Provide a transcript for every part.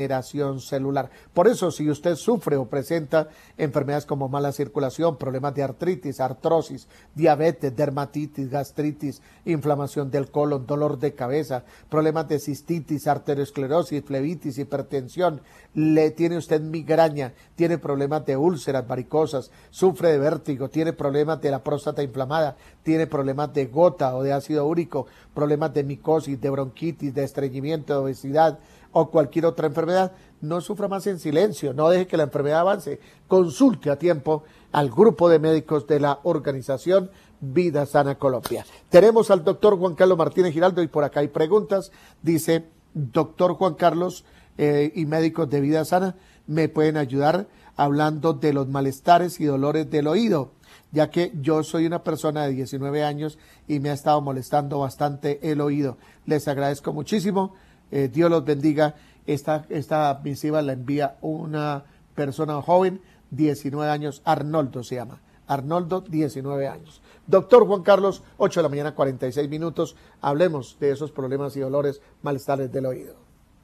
regeneración celular. Por eso, si usted sufre o presenta enfermedades como mala circulación, problemas de artritis, artrosis, diabetes, dermatitis, gastritis, inflamación del colon, dolor de cabeza, problemas de cistitis, arteriosclerosis, flebitis, hipertensión, le tiene usted migraña, tiene problemas de úlceras varicosas, sufre de vértigo, tiene problemas de la próstata inflamada, tiene problemas de gota o de ácido úrico, problemas de micosis, de bronquitis, de estreñimiento, de obesidad o cualquier otra enfermedad, no sufra más en silencio, no deje que la enfermedad avance, consulte a tiempo al grupo de médicos de la organización Vida Sana Colombia. Tenemos al doctor Juan Carlos Martínez Giraldo y por acá hay preguntas, dice, doctor Juan Carlos y médicos de Vida Sana, ¿me pueden ayudar hablando de los malestares y dolores del oído? Ya que yo soy una persona de 19 años y me ha estado molestando bastante el oído. Les agradezco muchísimo. Dios los bendiga. Esta misiva la envía una persona joven, 19 años, Arnoldo se llama. Arnoldo, 19 años. Doctor Juan Carlos, 8 de la mañana, 46 minutos. Hablemos de esos problemas y dolores, malestares del oído.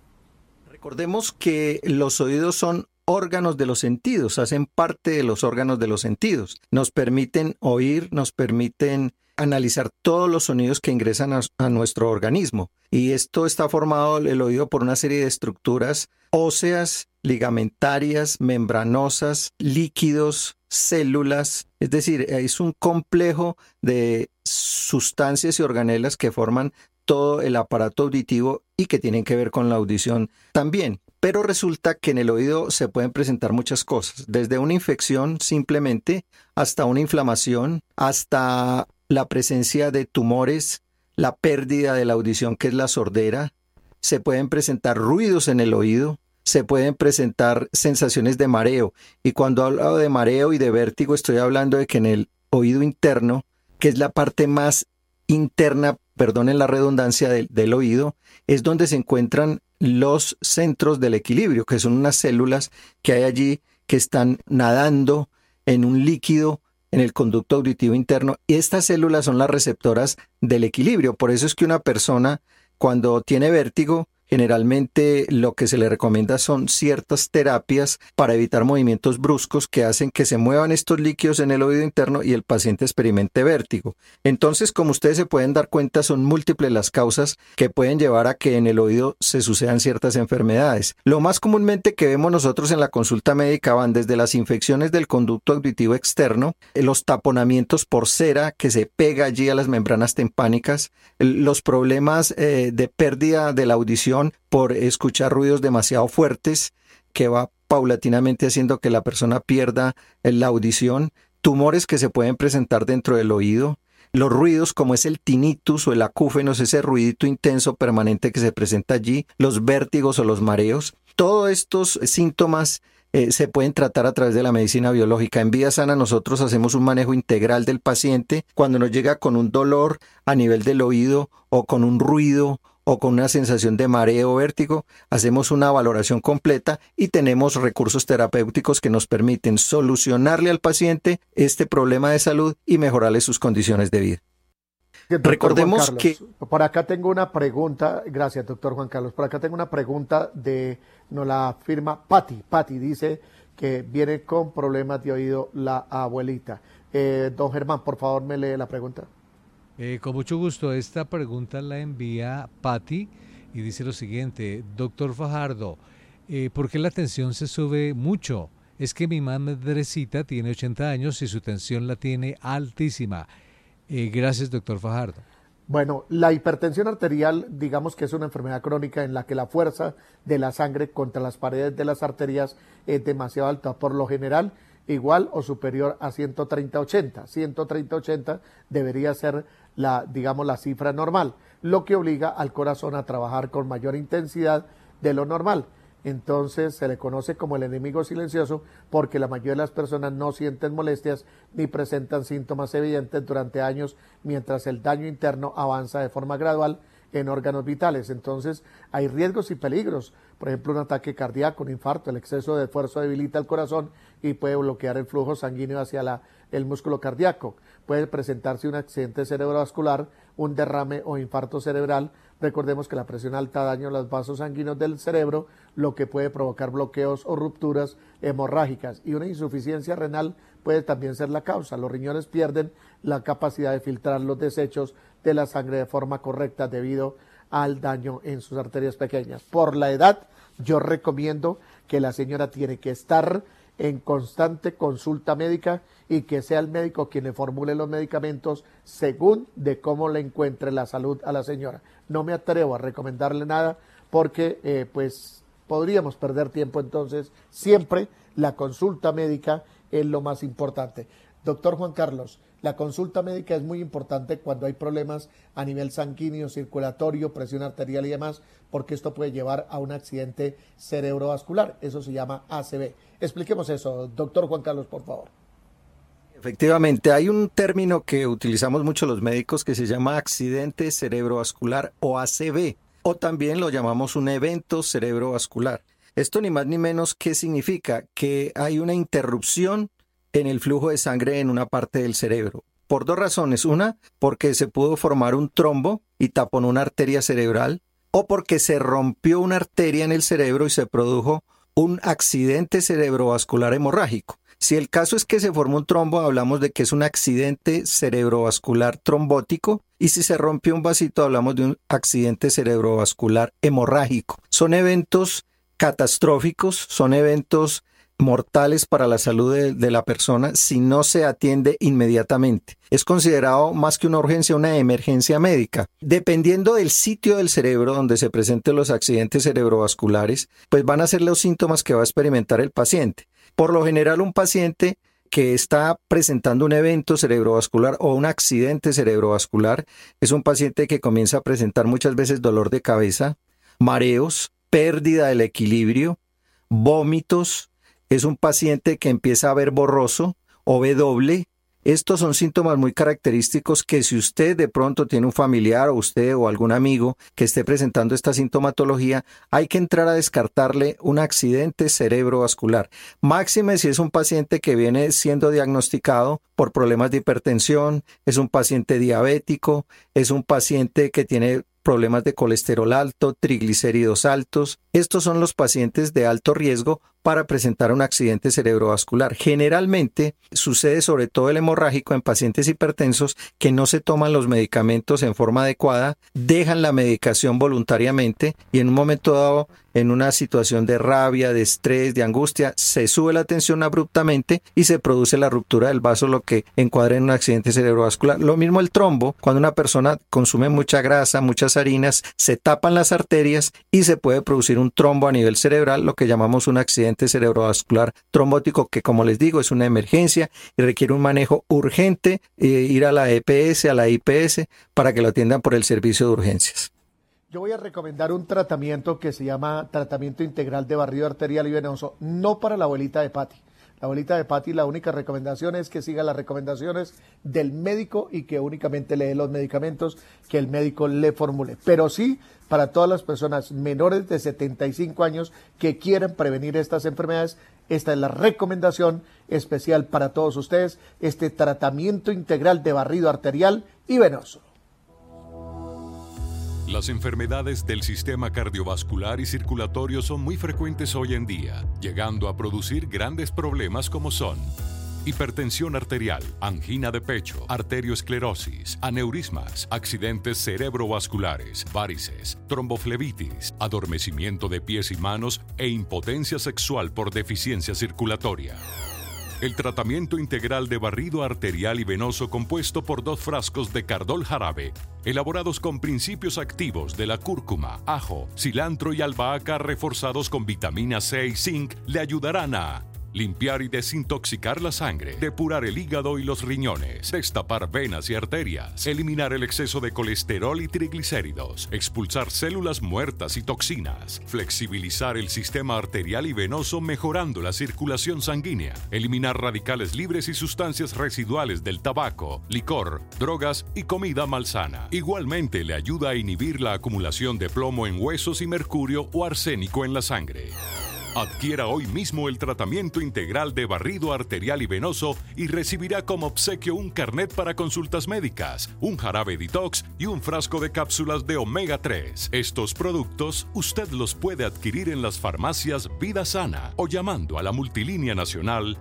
Recordemos que los oídos son órganos de los sentidos, hacen parte de los órganos de los sentidos. Nos permiten oír, nos permiten analizar todos los sonidos que ingresan a nuestro organismo. Y esto está formado, el oído, por una serie de estructuras óseas, ligamentarias, membranosas, líquidos, células. Es decir, es un complejo de sustancias y organelas que forman todo el aparato auditivo y que tienen que ver con la audición también. Pero resulta que en el oído se pueden presentar muchas cosas, desde una infección simplemente, hasta una inflamación, hasta la presencia de tumores, la pérdida de la audición, que es la sordera. Se pueden presentar ruidos en el oído, se pueden presentar sensaciones de mareo. Y cuando hablo de mareo y de vértigo, estoy hablando de que en el oído interno, que es la parte más interna, perdonen la redundancia, del oído, es donde se encuentran los centros del equilibrio, que son unas células que hay allí que están nadando en un líquido en el conducto auditivo interno, y estas células son las receptoras del equilibrio. Por eso es que una persona, cuando tiene vértigo, generalmente lo que se le recomienda son ciertas terapias para evitar movimientos bruscos que hacen que se muevan estos líquidos en el oído interno y el paciente experimente vértigo. Entonces, como ustedes se pueden dar cuenta, son múltiples las causas que pueden llevar a que en el oído se sucedan ciertas enfermedades. Lo más comúnmente que vemos nosotros en la consulta médica van desde las infecciones del conducto auditivo externo, los taponamientos por cera que se pega allí a las membranas timpánicas, los problemas de pérdida de la audición por escuchar ruidos demasiado fuertes, que va paulatinamente haciendo que la persona pierda la audición, tumores que se pueden presentar dentro del oído, los ruidos como es el tinnitus o el acúfenos, ese ruidito intenso permanente que se presenta allí, los vértigos o los mareos. Todos estos síntomas se pueden tratar a través de la medicina biológica. En Vida Sana nosotros hacemos un manejo integral del paciente cuando nos llega con un dolor a nivel del oído o con un ruido o con una sensación de mareo o vértigo. Hacemos una valoración completa y tenemos recursos terapéuticos que nos permiten solucionarle al paciente este problema de salud y mejorarle sus condiciones de vida. Recordemos que... Por acá tengo una pregunta, gracias doctor Juan Carlos, por acá tengo una pregunta nos la firma Patti. Patti dice que viene con problemas de oído la abuelita. Don Germán, por favor, me lee la pregunta. Con mucho gusto, esta pregunta la envía Patti y dice lo siguiente: doctor Fajardo, ¿por qué la tensión se sube mucho? Es que mi madrecita tiene 80 años y su tensión la tiene altísima. Gracias, doctor Fajardo. Bueno, la hipertensión arterial, digamos que es una enfermedad crónica en la que la fuerza de la sangre contra las paredes de las arterias es demasiado alta. Por lo general, igual o superior a 130/80. 130/80 debería ser la cifra normal, lo que obliga al corazón a trabajar con mayor intensidad de lo normal. Entonces se le conoce como el enemigo silencioso porque la mayoría de las personas no sienten molestias ni presentan síntomas evidentes durante años, mientras el daño interno avanza de forma gradual en órganos vitales. Entonces hay riesgos y peligros, por ejemplo un ataque cardíaco, un infarto. El exceso de esfuerzo debilita el corazón y puede bloquear el flujo sanguíneo hacia el músculo cardíaco. Puede presentarse un accidente cerebrovascular, un derrame o infarto cerebral Recordemos que la presión alta daña los vasos sanguíneos del cerebro, lo que puede provocar bloqueos o rupturas hemorrágicas, y una insuficiencia renal puede también ser la causa. Los riñones pierden la capacidad de filtrar los desechos de la sangre de forma correcta debido al daño en sus arterias pequeñas. Por la edad, yo recomiendo que la señora tiene que estar en constante consulta médica y que sea el médico quien le formule los medicamentos según de cómo le encuentre la salud a la señora. No me atrevo a recomendarle nada porque pues podríamos perder tiempo. Entonces siempre la consulta médica es lo más importante. Doctor Juan Carlos, la consulta médica es muy importante cuando hay problemas a nivel sanguíneo, circulatorio, presión arterial y demás, porque esto puede llevar a un accidente cerebrovascular. Eso se llama ACV. Expliquemos eso, doctor Juan Carlos, por favor. Efectivamente, hay un término que utilizamos mucho los médicos que se llama accidente cerebrovascular o ACV, o también lo llamamos un evento cerebrovascular. Esto ni más ni menos que significa que hay una interrupción en el flujo de sangre en una parte del cerebro. Por dos razones. Una, porque se pudo formar un trombo y taponó una arteria cerebral, o porque se rompió una arteria en el cerebro y se produjo un accidente cerebrovascular hemorrágico. Si el caso es que se formó un trombo, hablamos de que es un accidente cerebrovascular trombótico, y si se rompió un vasito, hablamos de un accidente cerebrovascular hemorrágico. Son eventos catastróficos, son eventos mortales para la salud de la persona si no se atiende inmediatamente. Es considerado más que una urgencia, una emergencia médica. Dependiendo del sitio del cerebro donde se presenten los accidentes cerebrovasculares, pues van a ser los síntomas que va a experimentar el paciente. Por lo general, un paciente que está presentando un evento cerebrovascular o un accidente cerebrovascular es un paciente que comienza a presentar muchas veces dolor de cabeza, mareos, pérdida del equilibrio, vómitos. Es un paciente que empieza a ver borroso o ve doble. Estos son síntomas muy característicos que si usted de pronto tiene un familiar o usted o algún amigo que esté presentando esta sintomatología, hay que entrar a descartarle un accidente cerebrovascular. Máxime si es un paciente que viene siendo diagnosticado por problemas de hipertensión, es un paciente diabético, es un paciente que tiene problemas de colesterol alto, triglicéridos altos. Estos son los pacientes de alto riesgo para presentar un accidente cerebrovascular. Generalmente sucede sobre todo el hemorrágico en pacientes hipertensos que no se toman los medicamentos en forma adecuada, dejan la medicación voluntariamente y en un momento dado, en una situación de rabia, de estrés, de angustia, se sube la tensión abruptamente y se produce la ruptura del vaso, lo que encuadra en un accidente cerebrovascular. Lo mismo el trombo, cuando una persona consume mucha grasa, muchas harinas, se tapan las arterias y se puede producir un trombo a nivel cerebral, lo que llamamos un accidente cerebrovascular trombótico, que como les digo es una emergencia y requiere un manejo urgente, ir a la EPS, a la IPS, para que lo atiendan por el servicio de urgencias. Yo voy a recomendar un tratamiento que se llama tratamiento integral de barrido arterial y venoso, no para la abuelita de Patti. La abuelita de Patti, la única recomendación es que siga las recomendaciones del médico y que únicamente le dé los medicamentos que el médico le formule. Pero sí, para todas las personas menores de 75 años que quieren prevenir estas enfermedades, esta es la recomendación especial para todos ustedes, este tratamiento integral de barrido arterial y venoso. Las enfermedades del sistema cardiovascular y circulatorio son muy frecuentes hoy en día, llegando a producir grandes problemas como son hipertensión arterial, angina de pecho, arteriosclerosis, aneurismas, accidentes cerebrovasculares, varices, tromboflebitis, adormecimiento de pies y manos e impotencia sexual por deficiencia circulatoria. El tratamiento integral de barrido arterial y venoso compuesto por 2 frascos de Cardol jarabe, elaborados con principios activos de la cúrcuma, ajo, cilantro y albahaca reforzados con vitamina C y zinc, le ayudarán a limpiar y desintoxicar la sangre, depurar el hígado y los riñones, destapar venas y arterias, eliminar el exceso de colesterol y triglicéridos, expulsar células muertas y toxinas, flexibilizar el sistema arterial y venoso mejorando la circulación sanguínea, eliminar radicales libres y sustancias residuales del tabaco, licor, drogas y comida malsana. Igualmente le ayuda a inhibir la acumulación de plomo en huesos y mercurio o arsénico en la sangre. Adquiera hoy mismo el tratamiento integral de barrido arterial y venoso y recibirá como obsequio un carnet para consultas médicas, un jarabe detox y un frasco de cápsulas de omega 3. Estos productos usted los puede adquirir en las farmacias Vida Sana o llamando a la multilínea nacional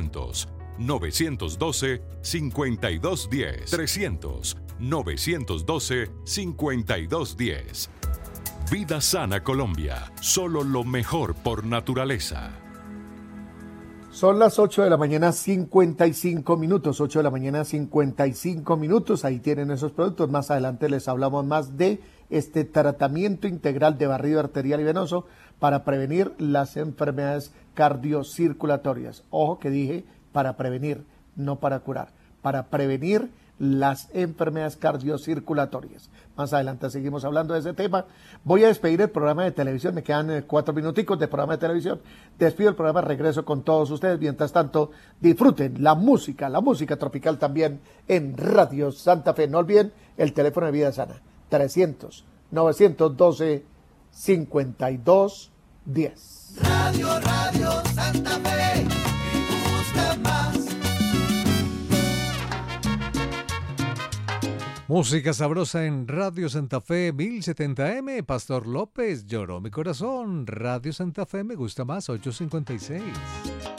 300-912-5210. 300-912-5210. Vida Sana Colombia, solo lo mejor por naturaleza. Son las 8 de la mañana 55 minutos, 8 de la mañana 55 minutos, ahí tienen esos productos. Más adelante les hablamos más de este tratamiento integral de barrido arterial y venoso para prevenir las enfermedades cardiocirculatorias. Ojo que dije para prevenir, no para curar, para prevenir las enfermedades cardiocirculatorias. Más adelante seguimos hablando de ese tema. Voy a despedir el programa de televisión, me quedan 4 minuticos de programa de televisión. Despido el programa, regreso con todos ustedes. Mientras tanto, disfruten la música tropical también en Radio Santa Fe. No olviden el teléfono de Vida Sana, 300-912-5210. Radio Santa Fe, me gusta más. Música sabrosa en Radio Santa Fe 1070M. Pastor López, lloró mi corazón. Radio Santa Fe me gusta más, 856.